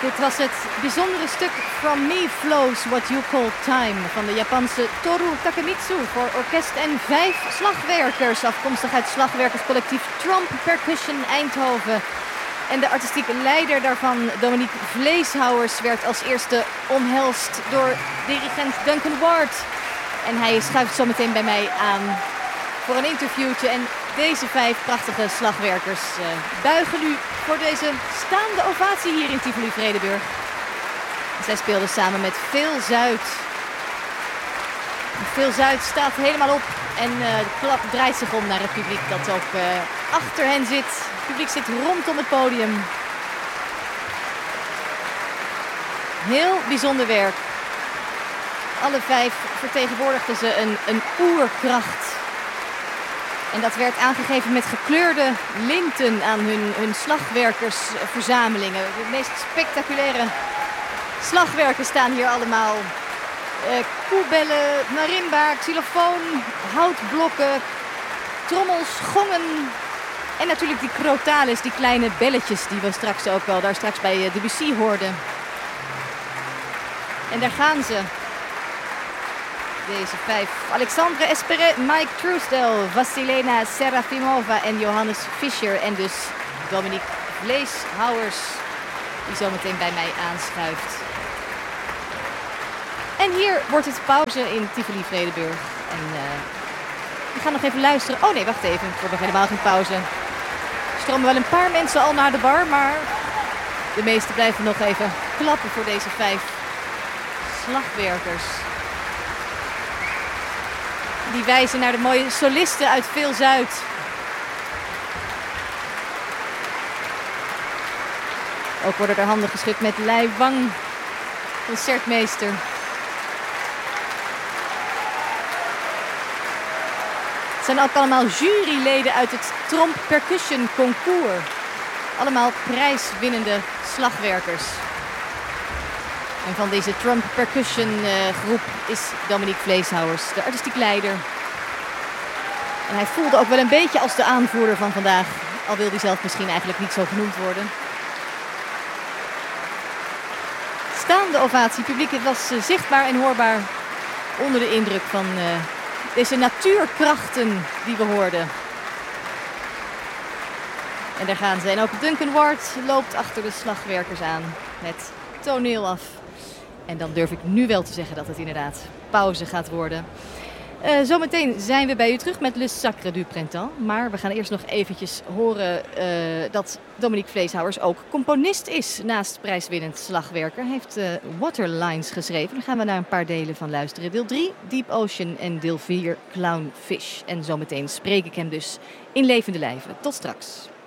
Dit was het bijzondere stuk From Me Flows What You Call Time van de Japanse Toru Takemitsu voor orkest en 5 slagwerkers, afkomstig uit slagwerkerscollectief Tromp Percussion Eindhoven. En de artistieke leider daarvan, Dominique Vleeshouwers, werd als eerste omhelst door dirigent Duncan Ward. En hij schuift zo meteen bij mij aan voor een interviewtje. En deze 5 prachtige slagwerkers buigen nu voor deze staande ovatie hier in Tivoli Vredenburg. Zij speelden samen met Veel Zuid. Veel Zuid staat helemaal op en de klap draait zich om naar het publiek dat ook achter hen zit. Het publiek zit rondom het podium. Heel bijzonder werk. Alle 5 vertegenwoordigden ze een oerkracht. En dat werd aangegeven met gekleurde linten aan hun slagwerkersverzamelingen. De meest spectaculaire slagwerken staan hier allemaal. Koebellen, marimba, xylofoon, houtblokken, trommels, gongen. En natuurlijk die crotales, die kleine belletjes die we straks ook wel daar straks bij Debussy hoorden. En daar gaan ze. Deze 5. Alexandre Esperet, Mike Truesdell, Vasilena Serafimova en Johannes Fischer. En dus Dominique Vleeshouwers, die zometeen bij mij aanschuift. En hier wordt het pauze in Tivoli Vredenburg. En we gaan nog even luisteren. Oh nee, wacht even. Het wordt nog helemaal geen pauze. Er stromen wel een paar mensen al naar de bar, maar de meesten blijven nog even klappen voor deze 5 slagwerkers. Die wijzen naar de mooie solisten uit Veel Zuid. Ook worden er handen geschud met Lei Wang, concertmeester. Het zijn ook allemaal juryleden uit het Tromp Percussion Concours. Allemaal prijswinnende slagwerkers. En van deze Tromp Percussion groep is Dominique Vleeshouwers de artistiek leider. En hij voelde ook wel een beetje als de aanvoerder van vandaag. Al wil hij zelf misschien eigenlijk niet zo genoemd worden. Staande ovatie. Het publiek was zichtbaar en hoorbaar onder de indruk van deze natuurkrachten die we hoorden. En daar gaan ze. En ook Duncan Ward loopt achter de slagwerkers aan met toneel af. En dan durf ik nu wel te zeggen dat het inderdaad pauze gaat worden. Zometeen zijn we bij u terug met Le Sacre du Printemps. Maar we gaan eerst nog eventjes horen dat Dominique Vleeshouwers ook componist is. Naast prijswinnend slagwerker. Hij heeft Waterlines geschreven. Daar gaan we naar een paar delen van luisteren. Deel 3, Deep Ocean en deel 4, Clownfish. En zometeen spreek ik hem dus in levende lijven. Tot straks.